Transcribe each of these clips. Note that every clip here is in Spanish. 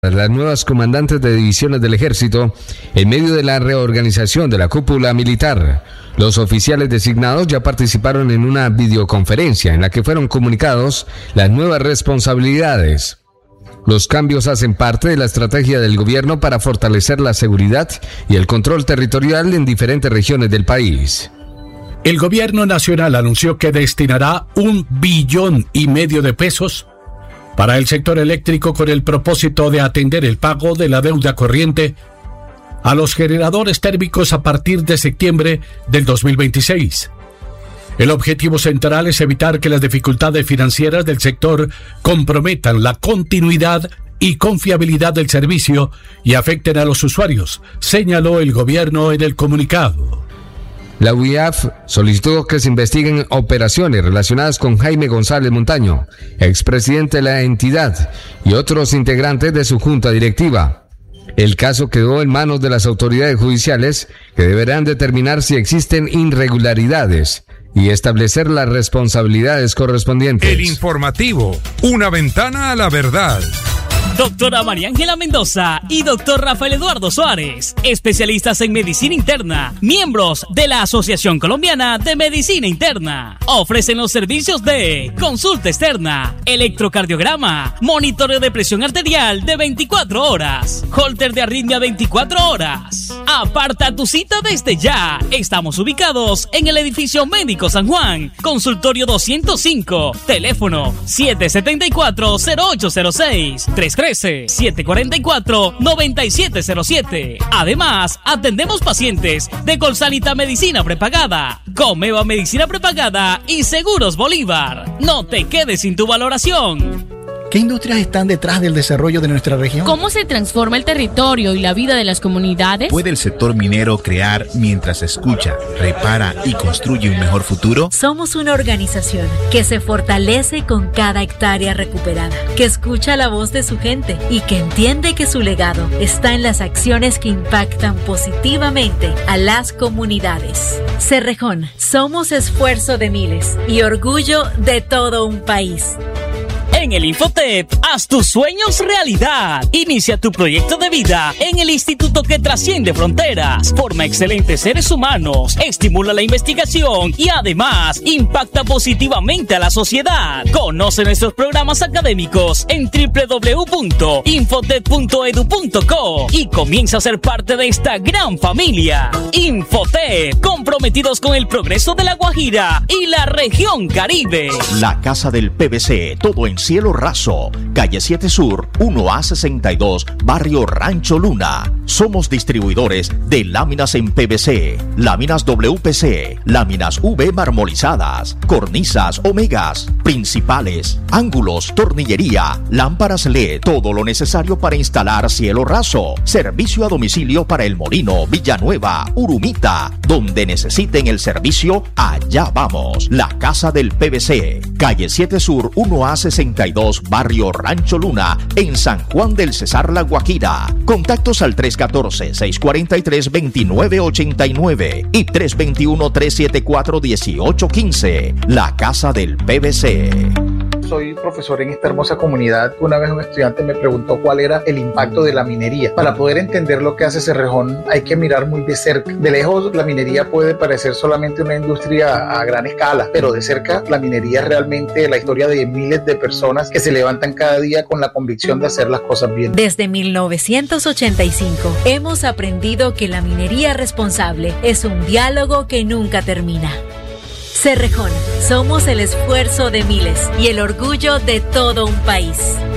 Las nuevas comandantes de divisiones del ejército en medio de la reorganización de la cúpula militar. Los oficiales designados ya participaron en una videoconferencia en la que fueron comunicados las nuevas responsabilidades. Los cambios hacen parte de la estrategia del gobierno para fortalecer la seguridad y el control territorial en diferentes regiones del país. El gobierno nacional anunció que destinará 1,5 billones de pesos para el sector eléctrico con el propósito de atender el pago de la deuda corriente a los generadores térmicos a partir de septiembre del 2026. El objetivo central es evitar que las dificultades financieras del sector comprometan la continuidad y confiabilidad del servicio y afecten a los usuarios, señaló el gobierno en el comunicado. La UIAF solicitó que se investiguen operaciones relacionadas con Jaime González Montaño, expresidente de la entidad, y otros integrantes de su junta directiva. El caso quedó en manos de las autoridades judiciales, que deberán determinar si existen irregularidades y establecer las responsabilidades correspondientes. El informativo, una ventana a la verdad. Doctora María Ángela Mendoza y doctor Rafael Eduardo Suárez, especialistas en medicina interna, miembros de la Asociación Colombiana de Medicina Interna. Ofrecen los servicios de consulta externa, electrocardiograma, monitoreo de presión arterial de 24 horas, holter de arritmia 24 horas. Aparta tu cita desde ya. Estamos ubicados en el edificio Médico San Juan, consultorio 205, teléfono 774-0806, 313-744-9707. Además, atendemos pacientes de Colsanita Medicina Prepagada, Comeva Medicina Prepagada y Seguros Bolívar. No te quedes sin tu valoración. ¿Qué industrias están detrás del desarrollo de nuestra región? ¿Cómo se transforma el territorio y la vida de las comunidades? ¿Puede el sector minero crear mientras escucha, repara y construye un mejor futuro? Somos una organización que se fortalece con cada hectárea recuperada, que escucha la voz de su gente y que entiende que su legado está en las acciones que impactan positivamente a las comunidades. Cerrejón, somos esfuerzo de miles y orgullo de todo un país. En el Infotep, haz tus sueños realidad. Inicia tu proyecto de vida en el instituto que trasciende fronteras, forma excelentes seres humanos, estimula la investigación y además impacta positivamente a la sociedad. Conoce nuestros programas académicos en www.infotep.edu.co y comienza a ser parte de esta gran familia. Infotep, comprometidos con el progreso de La Guajira y la región Caribe. La Casa del PVC, todo en Cielo Raso, calle 7 Sur, 1A62, barrio Rancho Luna. Somos distribuidores de láminas en PVC, láminas WPC, láminas UV marmolizadas, cornisas Omegas, principales, ángulos, tornillería, lámparas LED, todo lo necesario para instalar Cielo Raso. Servicio a domicilio para El Molino, Villanueva, Urumita. Donde necesiten el servicio, allá vamos. La Casa del PVC, calle 7 Sur, 1A62, barrio Rancho Luna, en San Juan del Cesar, La Guajira. Contactos al 314-643-2989 y 321-374-1815. La Casa del PVC. Soy profesor en esta hermosa comunidad. Una vez un estudiante me preguntó cuál era el impacto de la minería. Para poder entender lo que hace Cerrejón hay que mirar muy de cerca. De lejos la minería puede parecer solamente una industria a gran escala, pero de cerca la minería es realmente la historia de miles de personas que se levantan cada día con la convicción de hacer las cosas bien. Desde 1985 hemos aprendido que la minería responsable es un diálogo que nunca termina. Cerrejón, somos el esfuerzo de miles y el orgullo de todo un país.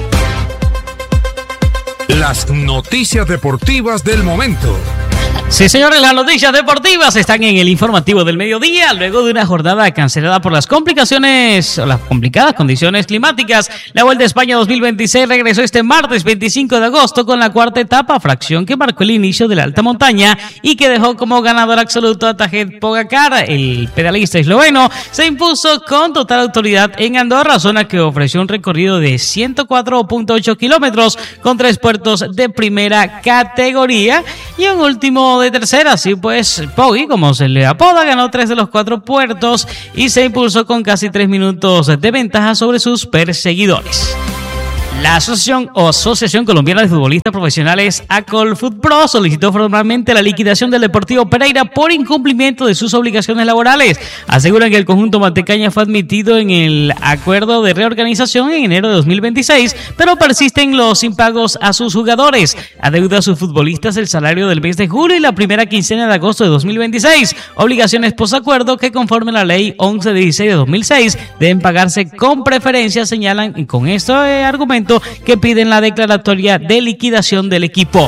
Las noticias deportivas del momento. Sí, señores, las noticias deportivas están en el informativo del mediodía. Luego de una jornada cancelada por las complicaciones o las complicadas condiciones climáticas, la Vuelta a España 2026 regresó este martes 25 de agosto con la cuarta etapa, fracción que marcó el inicio de la alta montaña y que dejó como ganador absoluto a Tadej Pogačar. El pedalista esloveno se impuso con total autoridad en Andorra, zona que ofreció un recorrido de 104.8 kilómetros con 3 puertos de primera categoría y un último de tercera. Así pues, Poggi, como se le apoda, ganó 3 de los 4 puertos y se impulsó con casi 3 minutos de ventaja sobre sus perseguidores. La Asociación Colombiana de Futbolistas Profesionales, ACOLFUTPRO, solicitó formalmente la liquidación del Deportivo Pereira por incumplimiento de sus obligaciones laborales. Aseguran que el conjunto Mantecaña fue admitido en el acuerdo de reorganización en enero de 2026, pero persisten los impagos a sus jugadores. Adeuda a sus futbolistas el salario del mes de julio y la primera quincena de agosto de 2026. Obligaciones posacuerdo que, conforme a la ley 1116 de 2006, deben pagarse con preferencia, señalan, y con este argumento que piden la declaratoria de liquidación del equipo.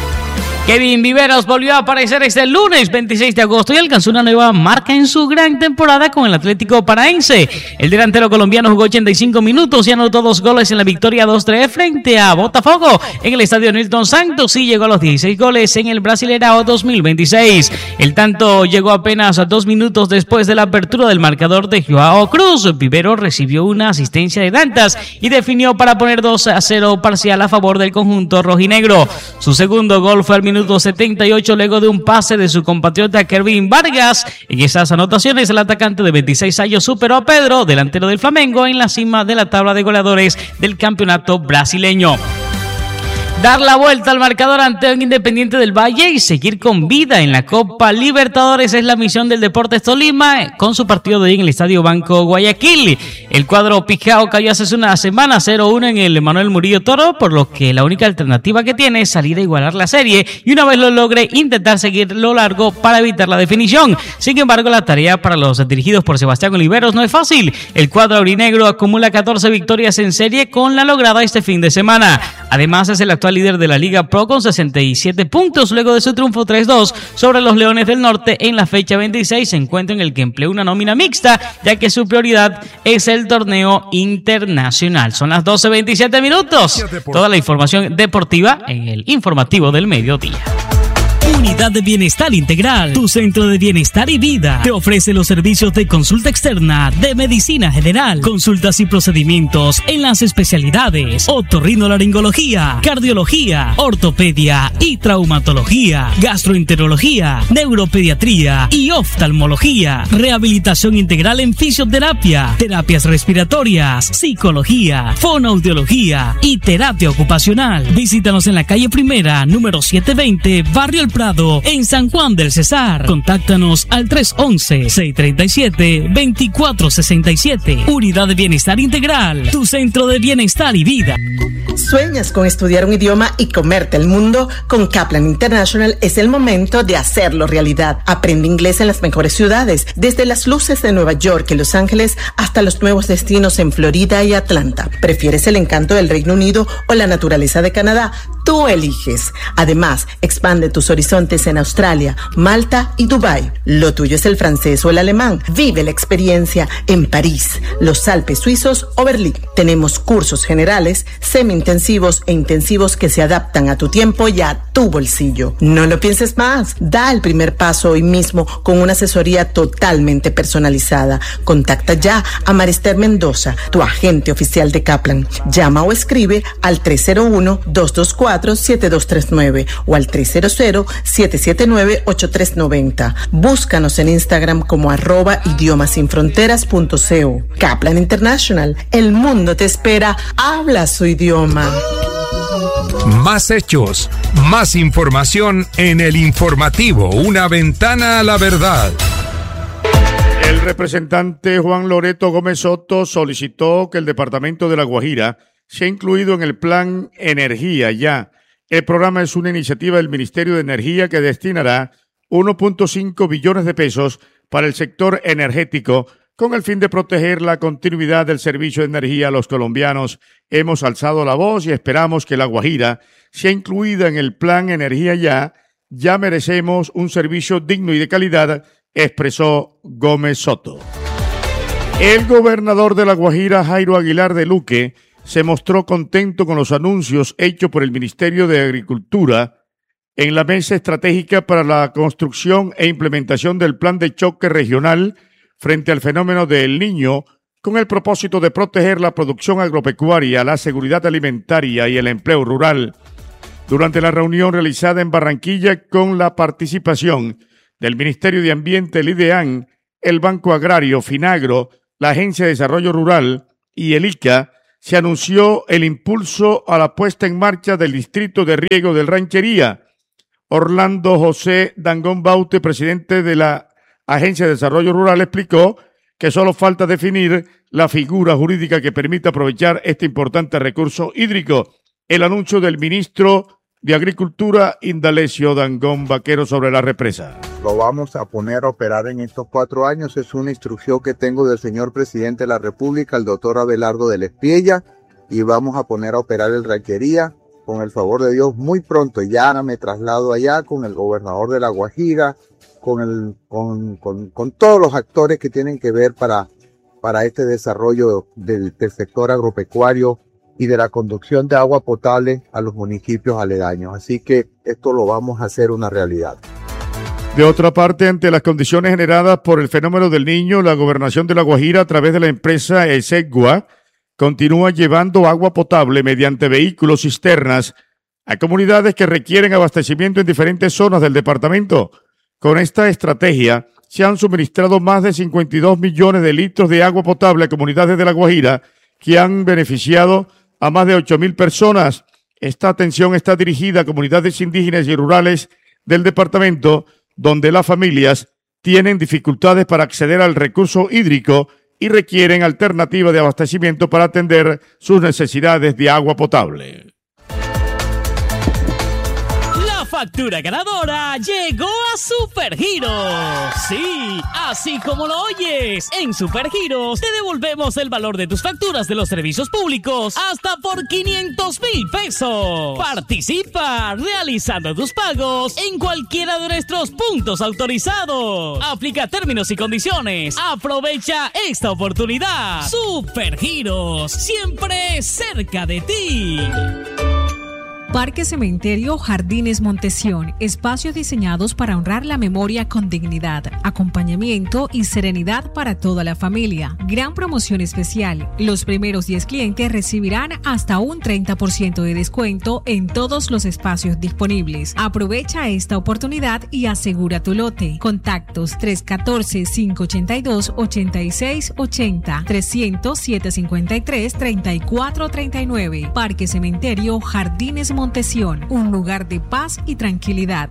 Kevin Viveros volvió a aparecer este lunes 26 de agosto y alcanzó una nueva marca en su gran temporada con el Atlético Paranaense. El delantero colombiano jugó 85 minutos y anotó 2 goles en la victoria 2-3 frente a Botafogo en el estadio Nilton Santos y llegó a los 16 goles en el Brasileirao 2026. El tanto llegó apenas a 2 minutos después de la apertura del marcador de Joao Cruz. Viveros recibió una asistencia de Dantas y definió para poner 2-0 parcial a favor del conjunto rojinegro. Su segundo gol fue al minuto 78 luego de un pase de su compatriota Kevin Vargas. En esas anotaciones, el atacante de 26 años superó a Pedro, delantero del Flamengo, en la cima de la tabla de goleadores del campeonato brasileño. Dar la vuelta al marcador ante un Independiente del Valle y seguir con vida en la Copa Libertadores es la misión del Deportes Tolima con su partido de hoy en el Estadio Banco Guayaquil. El cuadro pijao cayó hace una semana 0-1 en el Manuel Murillo Toro, por lo que la única alternativa que tiene es salir a igualar la serie y, una vez lo logre, intentar seguir lo largo para evitar la definición. Sin embargo, la tarea para los dirigidos por Sebastián Oliveros no es fácil. El cuadro aurinegro acumula 14 victorias en serie con la lograda este fin de semana. Además, es el actual líder de la Liga Pro con 67 puntos luego de su triunfo 3-2 sobre los Leones del Norte en la fecha 26, encuentro en el que empleó una nómina mixta, ya que su prioridad es el torneo internacional. Son las 12:27 minutos. Toda la información deportiva en el informativo del mediodía. Unidad de Bienestar Integral, tu centro de bienestar y vida. Te ofrece los servicios de consulta externa, de medicina general, consultas y procedimientos en las especialidades otorrinolaringología, cardiología, ortopedia y traumatología, gastroenterología, neuropediatría y oftalmología, rehabilitación integral en fisioterapia, terapias respiratorias, psicología, fonoaudiología y terapia ocupacional. Visítanos en la calle Primera, número 720, Barrio El Prado, en San Juan del Cesar. Contáctanos al 311-637-2467. Unidad de Bienestar Integral, tu centro de bienestar y vida. ¿Sueñas con estudiar un idioma y comerte el mundo? Con Kaplan International es el momento de hacerlo realidad. Aprende inglés en las mejores ciudades, desde las luces de Nueva York y Los Ángeles hasta los nuevos destinos en Florida y Atlanta. ¿Prefieres el encanto del Reino Unido o la naturaleza de Canadá? Tú eliges. Además, expande tus horizontes en Australia, Malta y Dubái. Lo tuyo es el francés o el alemán. Vive la experiencia en París, los Alpes suizos o Berlín. Tenemos cursos generales, semi-intensivos e intensivos que se adaptan a tu tiempo y a tu bolsillo. No lo pienses más. Da el primer paso hoy mismo con una asesoría totalmente personalizada. Contacta ya a Marister Mendoza, tu agente oficial de Kaplan. Llama o escribe al 301-224-7239 o al 300-779-8390. Búscanos en Instagram como @idiomasinfronteras.co. Kaplan International, el mundo te espera. Habla su idioma. Más hechos, más información en el informativo, una ventana a la verdad. El representante Juan Loreto Gómez Soto solicitó que el departamento de La Guajira sea incluido en el Plan Energía Ya. El programa es una iniciativa del Ministerio de Energía que destinará 1.5 billones de pesos para el sector energético con el fin de proteger la continuidad del servicio de energía a los colombianos. Hemos alzado la voz y esperamos que La Guajira sea incluida en el Plan Energía Ya. Ya merecemos un servicio digno y de calidad, expresó Gómez Soto. El gobernador de La Guajira, Jairo Aguilar de Luque, se mostró contento con los anuncios hechos por el Ministerio de Agricultura en la mesa estratégica para la construcción e implementación del plan de choque regional frente al fenómeno del Niño, con el propósito de proteger la producción agropecuaria, la seguridad alimentaria y el empleo rural. Durante la reunión realizada en Barranquilla con la participación del Ministerio de Ambiente, el IDEAN, el Banco Agrario, Finagro, la Agencia de Desarrollo Rural y el ICA, se anunció el impulso a la puesta en marcha del Distrito de Riego del Ranchería. Orlando José Dangón Baute, presidente de la Agencia de Desarrollo Rural, explicó que solo falta definir la figura jurídica que permita aprovechar este importante recurso hídrico. El anuncio del ministro de Agricultura, Indalecio Dangón Vaquero, sobre la represa. Lo vamos a poner a operar en estos 4 años. Es una instrucción que tengo del señor presidente de la República, el doctor Abelardo de la Espriella, y vamos a poner a operar el Ranchería con el favor de Dios muy pronto. Ya me traslado allá con el gobernador de La Guajira, con todos los actores que tienen que ver para este desarrollo del sector agropecuario y de la conducción de agua potable a los municipios aledaños. Así que esto lo vamos a hacer una realidad. De otra parte, ante las condiciones generadas por el fenómeno del Niño, la Gobernación de La Guajira, a través de la empresa ESEGUA, continúa llevando agua potable mediante vehículos cisternas a comunidades que requieren abastecimiento en diferentes zonas del departamento. Con esta estrategia, se han suministrado más de 52 millones de litros de agua potable a comunidades de La Guajira que han beneficiado a más de 8,000 personas. Esta atención está dirigida a comunidades indígenas y rurales del departamento, donde las familias tienen dificultades para acceder al recurso hídrico y requieren alternativas de abastecimiento para atender sus necesidades de agua potable. Factura ganadora llegó a Supergiros. Sí, así como lo oyes, en Supergiros te devolvemos el valor de tus facturas de los servicios públicos hasta por 500,000 pesos. Participa realizando tus pagos en cualquiera de nuestros puntos autorizados. Aplica términos y condiciones. Aprovecha esta oportunidad. Supergiros, siempre cerca de ti. Parque Cementerio Jardines Montesión, espacios diseñados para honrar la memoria con dignidad, acompañamiento y serenidad para toda la familia. Gran promoción especial. Los primeros 10 clientes recibirán hasta un 30% de descuento en todos los espacios disponibles. Aprovecha esta oportunidad y asegura tu lote. Contactos 314-582-8680, 300-753-3439. Parque Cementerio Jardines Montesión, un lugar de paz y tranquilidad.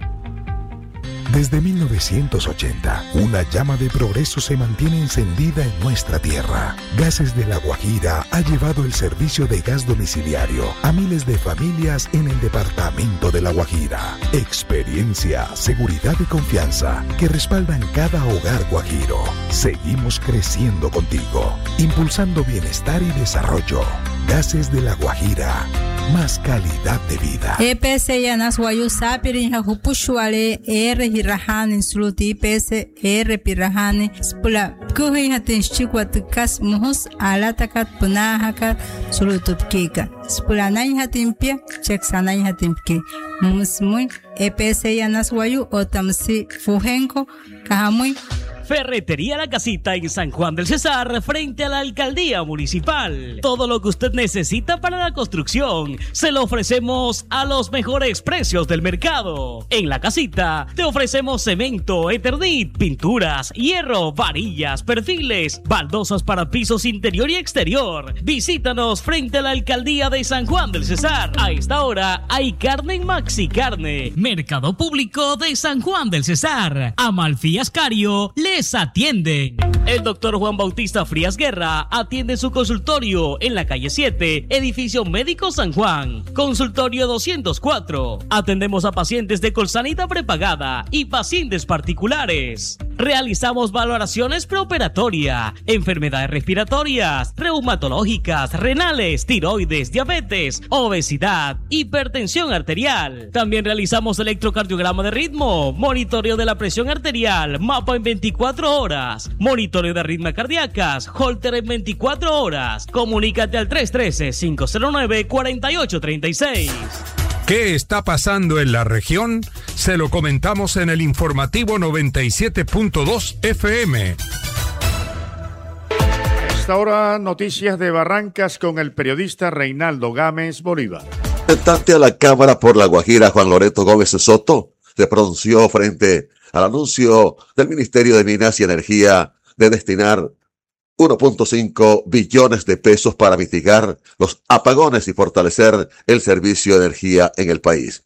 Desde 1980, una llama de progreso se mantiene encendida en nuestra tierra. Gases de La Guajira ha llevado el servicio de gas domiciliario a miles de familias en el departamento de La Guajira. Experiencia, seguridad y confianza que respaldan cada hogar guajiro. Seguimos creciendo contigo, impulsando bienestar y desarrollo. Gases de La Guajira, más calidad de vida. EPS Yanas Wayu Sapirin Hakupushwale Hirahane Suluti EPS Pirahane Spula Kuhi Hatin Chikwatukas Muhus Alatakat Punahakat Sulutupkika Spulanay Hatimpia Cheksanay Hatimpki Musmuy EPS Yanas Wayu Otamsi Fujenko Kahamuy. Ferretería La Casita en San Juan del Cesar, frente a la Alcaldía Municipal. Todo lo que usted necesita para la construcción se lo ofrecemos a los mejores precios del mercado. En La Casita te ofrecemos cemento, eternit, pinturas, hierro, varillas, perfiles, baldosas para pisos interior y exterior. Visítanos frente a la Alcaldía de San Juan del Cesar. A esta hora hay carne en Maxi Carne. Mercado Público de San Juan del Cesar. Amalfi Ascario les atienden. El doctor Juan Bautista Frías Guerra atiende su consultorio en la calle 7, edificio Médico San Juan, consultorio 204. Atendemos a pacientes de Colsanita prepagada y pacientes particulares. Realizamos valoraciones preoperatoria, enfermedades respiratorias, reumatológicas, renales, tiroides, diabetes, obesidad, hipertensión arterial. También realizamos electrocardiograma de ritmo, monitoreo de la presión arterial, mapa en 24 horas, monitoreo de arritmias cardíacas, holter en 24 horas. Comunícate al 313-509-4836. ¿Qué está pasando en la región? Se lo comentamos en el informativo 97.2 FM. Hasta ahora, noticias de Barrancas con el periodista Reinaldo Gámez Bolívar. Representante a la Cámara por La Guajira, Juan Loreto Gómez Soto, se pronunció frente al anuncio del Ministerio de Minas y Energía de destinar 1.5 billones de pesos para mitigar los apagones y fortalecer el servicio de energía en el país.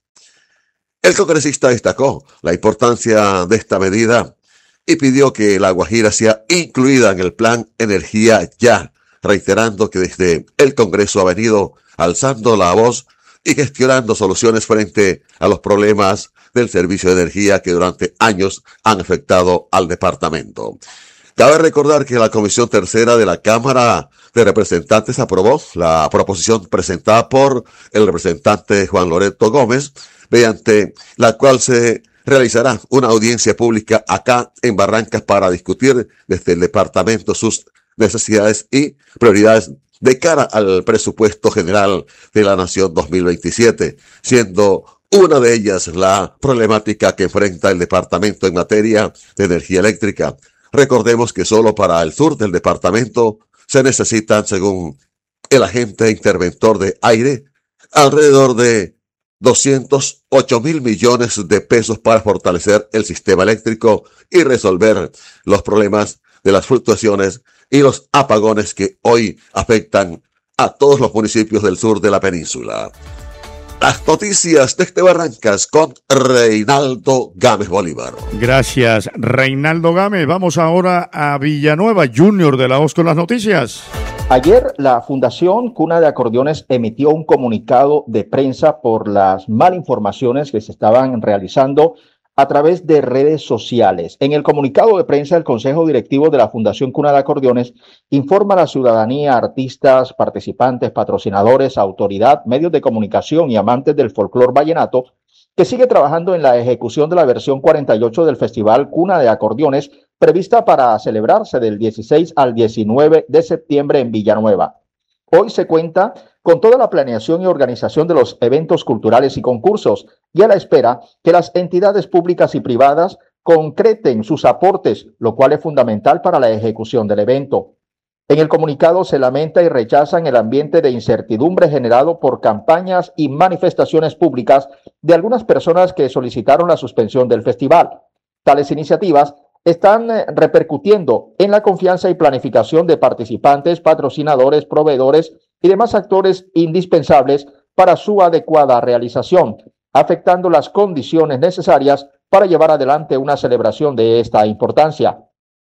El congresista destacó la importancia de esta medida y pidió que La Guajira sea incluida en el Plan Energía Ya, reiterando que desde el Congreso ha venido alzando la voz y gestionando soluciones frente a los problemas del servicio de energía que durante años han afectado al departamento. Cabe recordar que la Comisión Tercera de la Cámara de Representantes aprobó la proposición presentada por el representante Juan Loreto Gómez, mediante la cual se realizará una audiencia pública acá en Barrancas para discutir desde el departamento sus necesidades y prioridades de cara al presupuesto general de la Nación 2027, siendo una de ellas la problemática que enfrenta el departamento en materia de energía eléctrica. Recordemos que solo para el sur del departamento se necesitan, según el agente interventor de aire, alrededor de 208.000 millones de pesos para fortalecer el sistema eléctrico y resolver los problemas de las fluctuaciones y los apagones que hoy afectan a todos los municipios del sur de la península. Las noticias desde Barrancas con Reinaldo Gámez Bolívar. Gracias, Reinaldo Gámez. Vamos ahora a Villanueva, Junior de la Voz con las noticias. Ayer la Fundación Cuna de Acordeones emitió un comunicado de prensa por las malinformaciones que se estaban realizando a través de redes sociales. En el comunicado de prensa, el Consejo Directivo de la Fundación Cuna de Acordeones informa a la ciudadanía, artistas, participantes, patrocinadores, autoridad, medios de comunicación y amantes del folclor vallenato que sigue trabajando en la ejecución de la versión 48 del Festival Cuna de Acordeones, prevista para celebrarse del 16 al 19 de septiembre en Villanueva. Hoy se cuenta con toda la planeación y organización de los eventos culturales y concursos, y a la espera que las entidades públicas y privadas concreten sus aportes, lo cual es fundamental para la ejecución del evento. En el comunicado se lamenta y rechazan el ambiente de incertidumbre generado por campañas y manifestaciones públicas de algunas personas que solicitaron la suspensión del festival. Tales iniciativas están repercutiendo en la confianza y planificación de participantes, patrocinadores, proveedores y demás actores indispensables para su adecuada realización, afectando las condiciones necesarias para llevar adelante una celebración de esta importancia.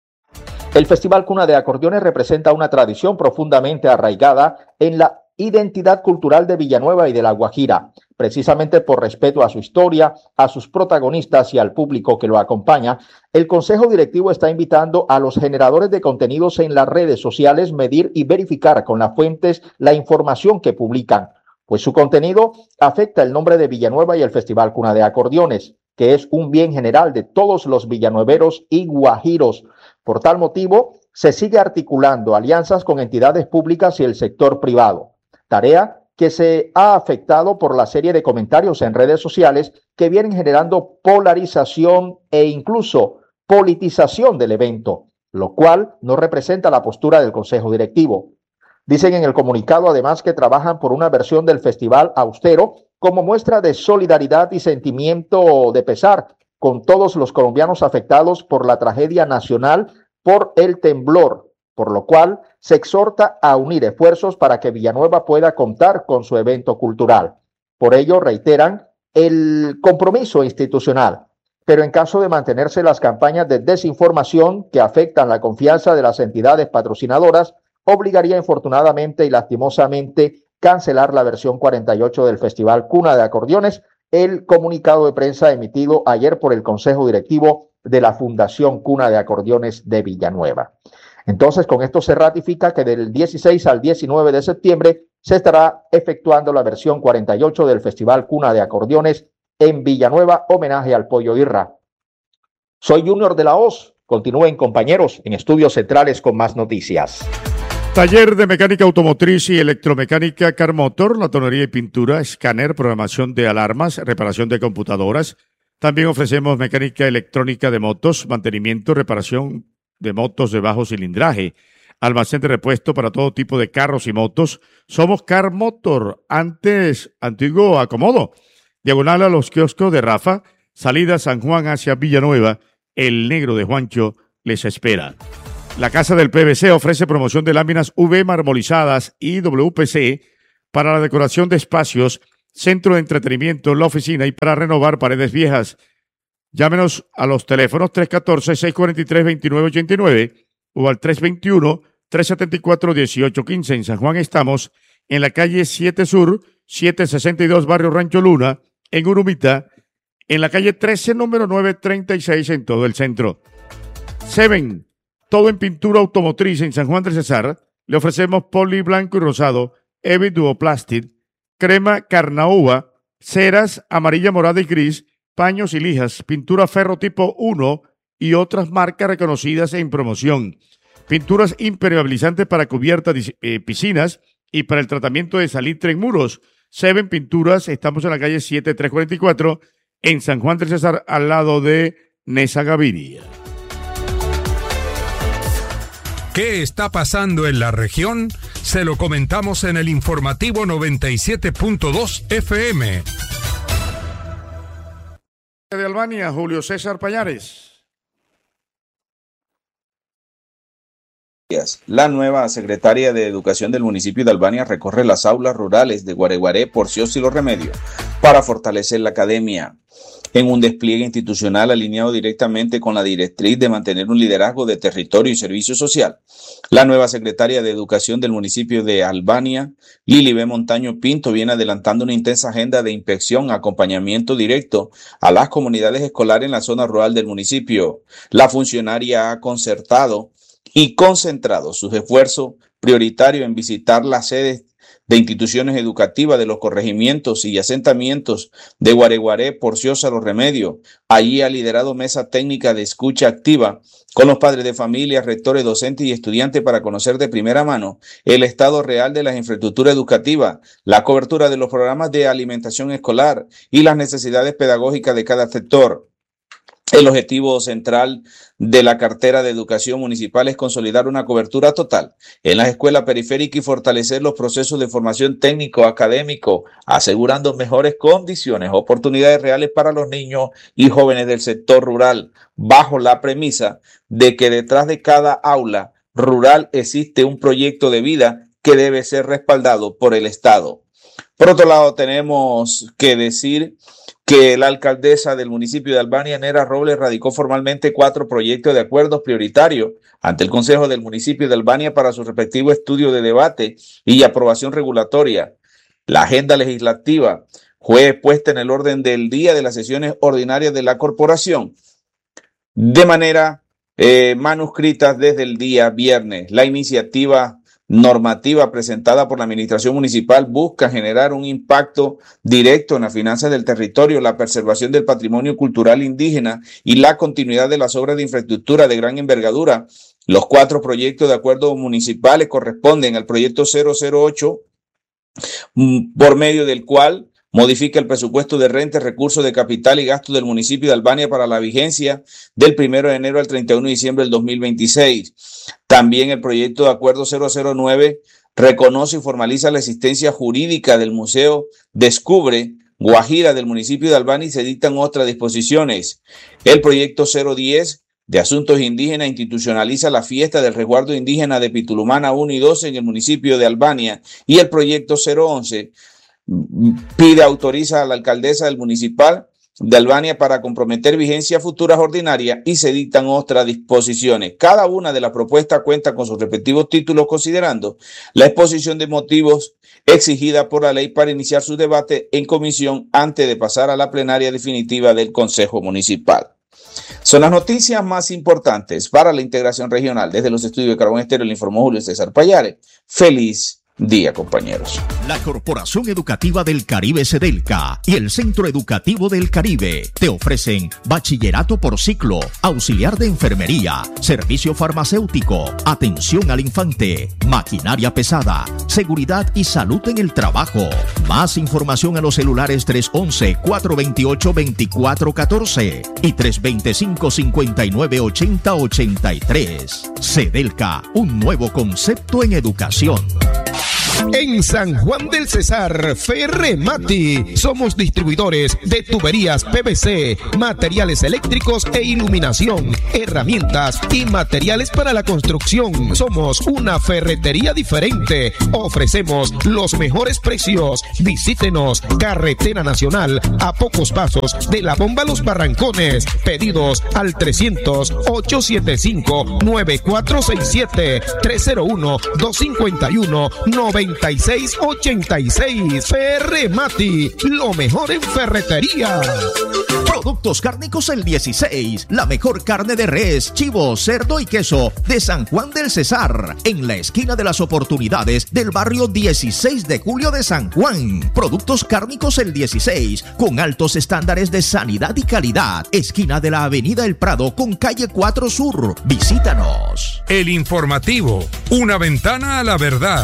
El Festival Cuna de Acordeones representa una tradición profundamente arraigada en la identidad cultural de Villanueva y de La Guajira, precisamente por respeto a su historia, a sus protagonistas y al público que lo acompaña. El Consejo Directivo está invitando a los generadores de contenidos en las redes sociales medir y verificar con las fuentes la información que publican, pues su contenido afecta el nombre de Villanueva y el Festival Cuna de Acordeones, que es un bien general de todos los villanueveros y guajiros. Por tal motivo, se sigue articulando alianzas con entidades públicas y el sector privado, tarea que se ha afectado por la serie de comentarios en redes sociales que vienen generando polarización e incluso politización del evento, lo cual no representa la postura del Consejo Directivo. Dicen en el comunicado además que trabajan por una versión del festival austero como muestra de solidaridad y sentimiento de pesar con todos los colombianos afectados por la tragedia nacional por el temblor, por lo cual se exhorta a unir esfuerzos para que Villanueva pueda contar con su evento cultural. Por ello, reiteran el compromiso institucional, pero en caso de mantenerse las campañas de desinformación que afectan la confianza de las entidades patrocinadoras, obligaría infortunadamente y lastimosamente cancelar la versión 48 del Festival Cuna de Acordeones, el comunicado de prensa emitido ayer por el Consejo Directivo de la Fundación Cuna de Acordeones de Villanueva. Entonces, con esto se ratifica que del 16 al 19 de septiembre se estará efectuando la versión 48 del Festival Cuna de Acordeones en Villanueva, homenaje al Pollo Irra. Soy Junior de la Hoz. Continúen, compañeros, en Estudios Centrales con más noticias. Taller de mecánica automotriz y electromecánica Carmotor, la tonería y pintura, escáner, programación de alarmas, reparación de computadoras. También ofrecemos mecánica electrónica de motos, mantenimiento, reparación de motos de bajo cilindraje, almacén de repuesto para todo tipo de carros y motos. Somos Carmotor, antes antiguo Acomodo, diagonal a los kioscos de Rafa, salida San Juan hacia Villanueva. El Negro de Juancho les espera. La Casa del PVC ofrece promoción de láminas UV marmolizadas y WPC para la decoración de espacios, centro de entretenimiento, la oficina y para renovar paredes viejas. Llámenos a los teléfonos 314-643-2989 o al 321-374-1815. En San Juan estamos en la calle 7 Sur, 762, barrio Rancho Luna, en Urumita, en la calle 13, número 936, en todo el centro. Seven, todo en pintura automotriz en San Juan del Cesar. Le ofrecemos poli blanco y rosado, Evi Duoplastic, crema Carnaúba, ceras amarilla, morada y gris, paños y lijas, pintura ferro tipo 1 y otras marcas reconocidas en promoción. Pinturas impermeabilizantes para cubiertas, piscinas y para el tratamiento de salitre en muros. Seven Pinturas, estamos en la calle 7344 en San Juan del Cesar, al lado de Nesa Gaviria. ¿Qué está pasando en la región? Se lo comentamos en el informativo 97.2 FM. De Albania, Julio César Payares. La nueva secretaria de Educación del municipio de Albania recorre las aulas rurales de Guareguaré, Porciós y Los Remedios para fortalecer la academia en un despliegue institucional alineado directamente con la directriz de mantener un liderazgo de territorio y servicio social. La nueva secretaria de Educación del municipio de Albania, Lili B. Montaño Pinto, viene adelantando una intensa agenda de inspección, acompañamiento directo a las comunidades escolares en la zona rural del municipio. La funcionaria ha concertado y concentrado sus esfuerzos prioritarios en visitar las sedes de instituciones educativas de los corregimientos y asentamientos de Guareguaré, Porciós, Los Remedios. Allí ha liderado mesa técnica de escucha activa con los padres de familia, rectores, docentes y estudiantes para conocer de primera mano el estado real de las infraestructuras educativas, la cobertura de los programas de alimentación escolar y las necesidades pedagógicas de cada sector. El objetivo central de la cartera de educación municipal es consolidar una cobertura total en las escuelas periféricas y fortalecer los procesos de formación técnico-académico, asegurando mejores condiciones, oportunidades reales para los niños y jóvenes del sector rural, bajo la premisa de que detrás de cada aula rural existe un proyecto de vida que debe ser respaldado por el Estado. Por otro lado, tenemos que decir que la alcaldesa del municipio de Albania, Nera Robles, radicó formalmente 4 proyectos de acuerdos prioritarios ante el Consejo del municipio de Albania para su respectivo estudio de debate y aprobación regulatoria. La agenda legislativa fue puesta en el orden del día de las sesiones ordinarias de la corporación de manera manuscrita desde el día viernes. La iniciativa normativa presentada por la administración municipal busca generar un impacto directo en las finanzas del territorio, la preservación del patrimonio cultural indígena y la continuidad de las obras de infraestructura de gran envergadura. Los 4 proyectos de acuerdo municipales corresponden al proyecto 008, por medio del cual modifica el presupuesto de renta, recursos de capital y gastos del municipio de Albania para la vigencia del 1 de enero al 31 de diciembre del 2026. También el proyecto de acuerdo 009 reconoce y formaliza la existencia jurídica del Museo Descubre Guajira del municipio de Albania y se dictan otras disposiciones. El proyecto 010 de Asuntos Indígenas institucionaliza la fiesta del resguardo indígena de Pitulumana 1 y 2 en el municipio de Albania, y el proyecto 011 autoriza a la alcaldesa del municipal de Albania para comprometer vigencias futuras ordinarias y se dictan otras disposiciones. Cada una de las propuestas cuenta con sus respectivos títulos considerando la exposición de motivos exigida por la ley para iniciar su debate en comisión antes de pasar a la plenaria definitiva del Consejo Municipal. Son las noticias más importantes para la integración regional. Desde los estudios de Carbón Estéreo le informó Julio César Payares. Feliz día, compañeros. La Corporación Educativa del Caribe Sedelca y el Centro Educativo del Caribe te ofrecen bachillerato por ciclo, auxiliar de enfermería, servicio farmacéutico, atención al infante, maquinaria pesada, seguridad y salud en el trabajo. Más información a los celulares 311-428-2414 y 325-5980-83. Sedelca, un nuevo concepto en educación. En San Juan del Cesar, Ferremati. Somos distribuidores de tuberías PVC, materiales eléctricos e iluminación, herramientas y materiales para la construcción. Somos una ferretería diferente. Ofrecemos los mejores precios. Visítenos, Carretera Nacional, a pocos pasos de la bomba Los Barrancones. Pedidos al 300-875-9467, 301-251-9686. Ferremati, lo mejor en ferretería. Productos Cárnicos El 16, la mejor carne de res, chivo, cerdo y queso de San Juan del Cesar, en la esquina de las Oportunidades del barrio 16 de Julio de San Juan. Productos Cárnicos El 16, con altos estándares de sanidad y calidad, esquina de la Avenida El Prado con calle 4 Sur. Visítanos. El informativo, una ventana a la verdad.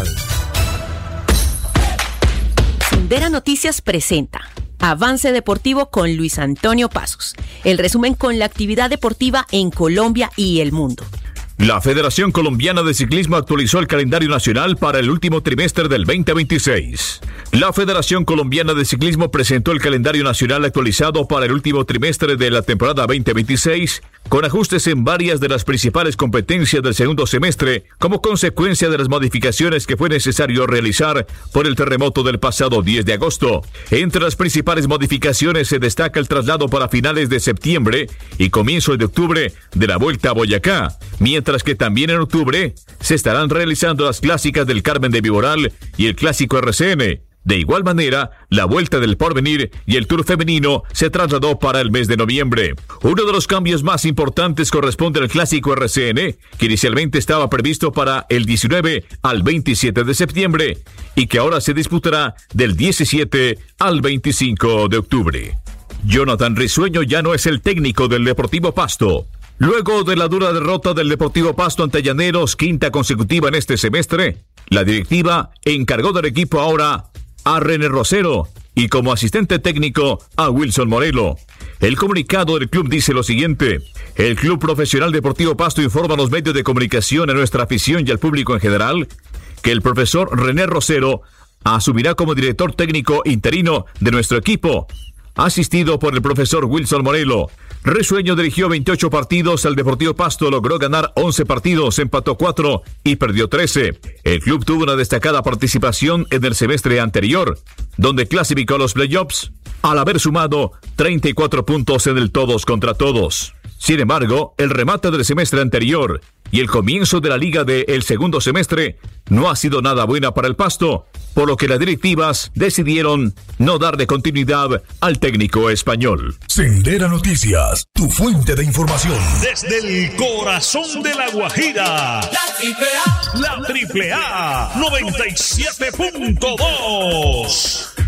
Sendera Noticias presenta Avance Deportivo con Luis Antonio Pasos. El resumen con la actividad deportiva en Colombia y el mundo. La Federación Colombiana de Ciclismo actualizó el calendario nacional para el último trimestre del 2026. La Federación Colombiana de Ciclismo presentó el calendario nacional actualizado para el último trimestre de la temporada 2026, con ajustes en varias de las principales competencias del segundo semestre, como consecuencia de las modificaciones que fue necesario realizar por el terremoto del pasado 10 de agosto. Entre las principales modificaciones se destaca el traslado para finales de septiembre y comienzos de octubre de la Vuelta a Boyacá, mientras que también en octubre se estarán realizando las clásicas del Carmen de Viboral y el Clásico RCN. De igual manera, la Vuelta del Porvenir y el Tour Femenino se trasladó para el mes de noviembre. Uno de los cambios más importantes corresponde al Clásico RCN, que inicialmente estaba previsto para el 19 al 27 de septiembre y que ahora se disputará del 17 al 25 de octubre. Jonathan Risueño ya no es el técnico del Deportivo Pasto. Luego de la dura derrota del Deportivo Pasto ante Llaneros, quinta consecutiva en este semestre, la directiva encargó del equipo ahora a René Rosero y como asistente técnico a Wilson Morelo. El comunicado del club dice lo siguiente: el Club Profesional Deportivo Pasto informa a los medios de comunicación, a nuestra afición y al público en general que el profesor René Rosero asumirá como director técnico interino de nuestro equipo, asistido por el profesor Wilson Morelo. Risueño dirigió 28 partidos al Deportivo Pasto, logró ganar 11 partidos, empató 4 y perdió 13. El club tuvo una destacada participación en el semestre anterior, donde clasificó a los playoffs al haber sumado 34 puntos en el todos contra todos. Sin embargo, el remate del semestre anterior y el comienzo de la liga del segundo semestre no ha sido nada buena para el Pasto, por lo que las directivas decidieron no darle continuidad al técnico español. Sendera Noticias, tu fuente de información. Desde el corazón de La Guajira, la Triple A 97.2.